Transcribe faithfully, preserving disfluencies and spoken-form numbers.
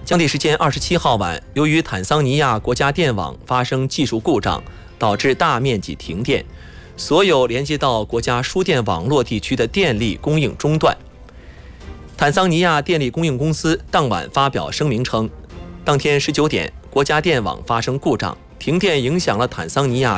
当地时间二十七号晚，由于坦桑尼亚国家电网发生技术故障，导致大面积停电，所有连接到国家输电网络地区的电力供应中断。坦桑尼亚电力供应公司当晚发表声明称，当天十九点，国家电网发生故障，停电影响了坦桑尼亚